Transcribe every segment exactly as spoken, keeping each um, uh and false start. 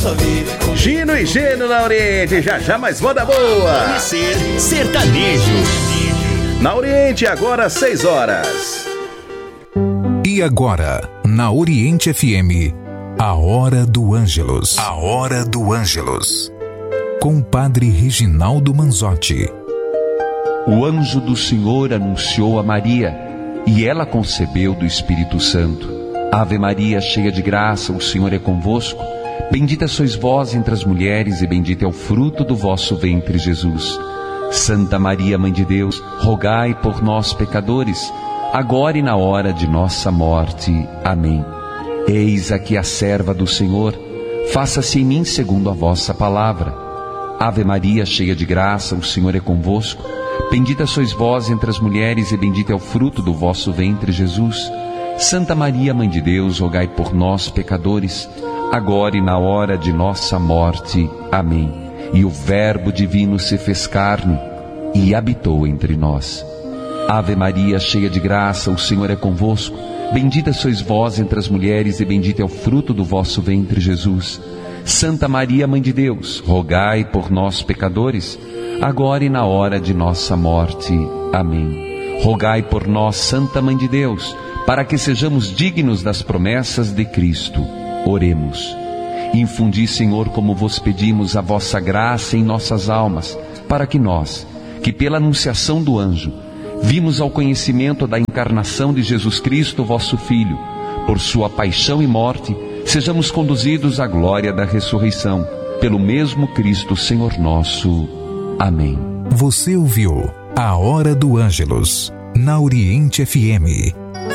só vive com Gino e Geno na Oriente, já já mais moda boa. Amanhecer sertanejo. Na Oriente, agora seis horas. E agora, na Oriente F M, a Hora do Ângelus. A Hora do Ângelus. Com o Padre Reginaldo Manzotti. O anjo do Senhor anunciou a Maria, e ela concebeu do Espírito Santo. Ave Maria, cheia de graça, o Senhor é convosco. Bendita sois vós entre as mulheres, e bendito é o fruto do vosso ventre, Jesus. Santa Maria, Mãe de Deus, rogai por nós, pecadores, agora e na hora de nossa morte. Amém. Eis aqui a serva do Senhor, faça-se em mim segundo a vossa palavra. Ave Maria, cheia de graça, o Senhor é convosco. Bendita sois vós entre as mulheres, e bendito é o fruto do vosso ventre, Jesus. Santa Maria, Mãe de Deus, rogai por nós, pecadores, agora e na hora de nossa morte. Amém. E o Verbo divino se fez carne e habitou entre nós. Ave Maria, cheia de graça, o Senhor é convosco. Bendita sois vós entre as mulheres, e bendito é o fruto do vosso ventre, Jesus. Santa Maria, Mãe de Deus, rogai por nós, pecadores, agora e na hora de nossa morte. Amém. Rogai por nós, Santa Mãe de Deus, para que sejamos dignos das promessas de Cristo. Oremos. Infundi, Senhor, como vos pedimos, a vossa graça em nossas almas, para que nós, que pela anunciação do anjo, vimos ao conhecimento da encarnação de Jesus Cristo, vosso Filho, por sua paixão e morte, sejamos conduzidos à glória da ressurreição, pelo mesmo Cristo, Senhor nosso. Amém. Você ouviu a Hora do Ângelus, na Oriente F M.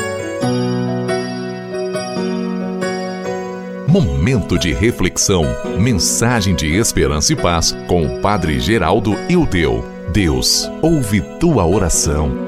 Momento de reflexão, mensagem de esperança e paz com o Padre Geraldo Ildeu. Deus ouve tua oração.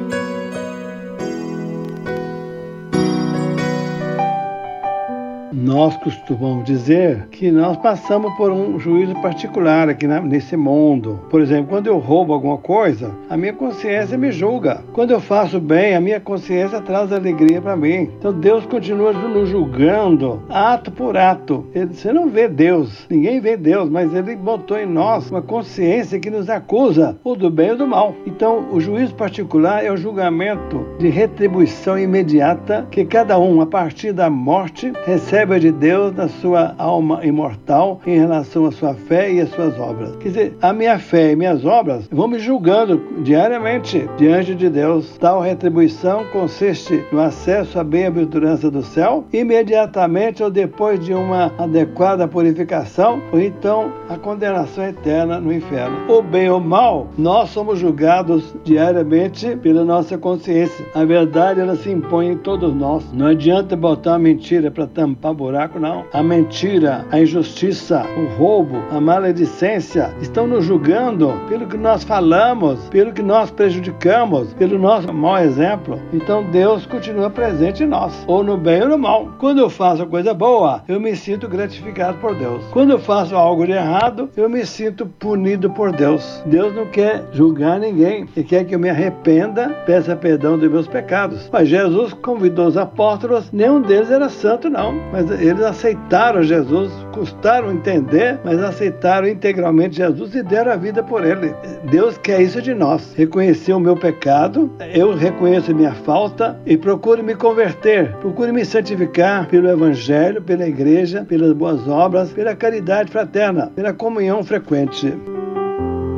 Nós costumamos dizer que nós passamos por um juízo particular aqui na, nesse mundo. Por exemplo, quando eu roubo alguma coisa, a minha consciência me julga. Quando eu faço bem, a minha consciência traz alegria para mim. Então Deus continua nos julgando, ato por ato. Ele, você não vê Deus, ninguém vê Deus, mas Ele botou em nós uma consciência que nos acusa, ou do bem ou do mal. Então, o juízo particular é o julgamento de retribuição imediata que cada um, a partir da morte, recebe de Deus na sua alma imortal em relação à sua fé e às suas obras. Quer dizer, a minha fé e minhas obras vão me julgando diariamente diante de Deus. Tal retribuição consiste no acesso à bem-aventurança do céu, imediatamente ou depois de uma adequada purificação, ou então a condenação eterna no inferno. O bem ou mal, nós somos julgados diariamente pela nossa consciência. A verdade, ela se impõe em todos nós. Não adianta botar uma mentira para tampar buraco, não. A mentira, a injustiça, o roubo, a maledicência estão nos julgando pelo que nós falamos, pelo que nós prejudicamos, pelo nosso mau exemplo. Então Deus continua presente em nós, ou no bem ou no mal. Quando eu faço coisa boa, eu me sinto gratificado por Deus. Quando eu faço algo de errado, eu me sinto punido por Deus. Deus não quer julgar ninguém, Ele quer que eu me arrependa, peça perdão dos meus pecados. Mas Jesus convidou os apóstolos, nenhum deles era santo, não. Mas eles aceitaram Jesus, custaram entender, mas aceitaram integralmente Jesus e deram a vida por Ele. Deus quer isso de nós. Reconhecer o meu pecado, eu reconheço a minha falta e procuro me converter, procuro me santificar pelo Evangelho, pela Igreja, pelas boas obras, pela caridade fraterna, pela comunhão frequente.